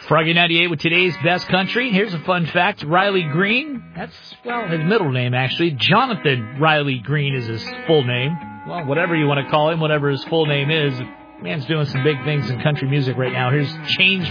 Froggy 98 with today's best country. Here's a fun fact. Riley Green, that's, well, his middle name, actually. Jonathan Riley Green is his full name. Well, whatever you want to call him, whatever his full name is. Man's doing some big things in country music right now. Here's Change